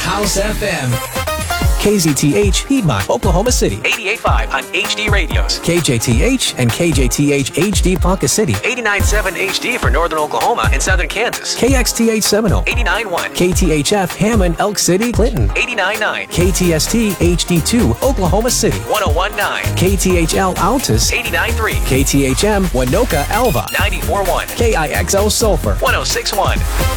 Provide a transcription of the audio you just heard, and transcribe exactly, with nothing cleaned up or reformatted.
House F M. K Z T H, Piedmont, Oklahoma City. eighty-eight point five on H D radios. K J T H and K J T H H D Ponca City. eighty-nine point seven H D for northern Oklahoma and southern Kansas. K X T H Seminole. eighty-nine point one. K T H F, Hammond, Elk City, Clinton. eighty-nine point nine. K T S T H D two, Oklahoma City. one oh one point nine. K T H L, Altus. eighty-nine point three. K T H M, Winoka, Alva. ninety-four point one. K I X O, Sulphur. one oh six point one.